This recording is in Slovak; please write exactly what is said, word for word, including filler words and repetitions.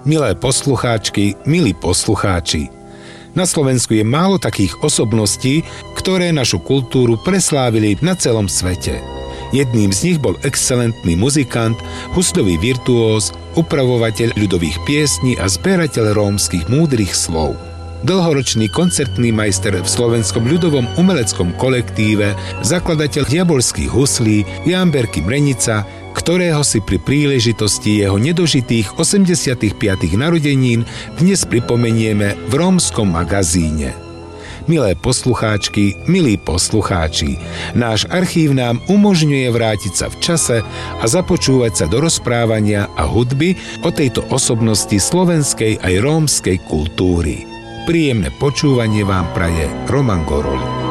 Milé poslucháčky, milí poslucháči, na Slovensku je málo takých osobností, ktoré našu kultúru preslávili na celom svete. Jedným z nich bol excelentný muzikant, huslový virtuóz, upravovateľ ľudových piesní a zberateľ rómskych múdrych slov. Dlhoročný koncertný majster v slovenskom ľudovom umeleckom kolektíve, zakladateľ diabolských huslí Ján Berky Mrenica, ktorého si pri príležitosti jeho nedožitých osemdesiatych piatych narodenín dnes pripomenieme v rómskom magazíne. Milé poslucháčky, milí poslucháči, náš archív nám umožňuje vrátiť sa v čase a započúvať sa do rozprávania a hudby o tejto osobnosti slovenskej aj rómskej kultúry. Príjemné počúvanie vám praje Roman Gorol.